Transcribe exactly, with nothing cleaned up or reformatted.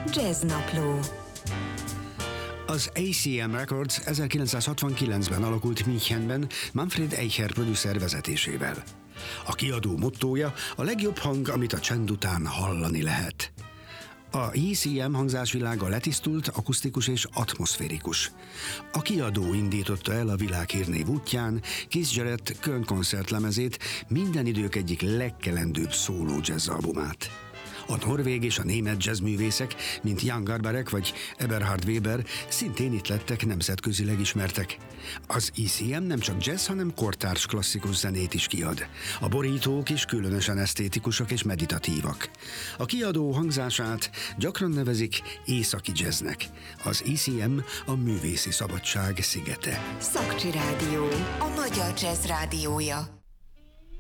Jazznapló. Az á cé em Records ezerkilencszázhatvankilencben alakult Münchenben Manfred Eicher producer vezetésével. A kiadó mottója: a legjobb hang, amit a csend után hallani lehet. A á cé em hangzásvilága letisztult, akusztikus és atmoszférikus. A kiadó indította el a világhírnév útján Keith Jarrett Köln koncertlemezét, minden idők egyik legkelendőbb szóló jazzalbumát. A norvég és a német jazzművészek, mint Jan Garbarek vagy Eberhard Weber, szintén itt lettek nemzetközileg ismertek. Az á cé em nem csak jazz, hanem kortárs klasszikus zenét is kiad. A borítók is különösen esztétikusak és meditatívak. A kiadó hangzását gyakran nevezik északi jazznek. Az á cé em a művészi szabadság szigete. Szakcsi Rádió, a magyar jazz rádiója.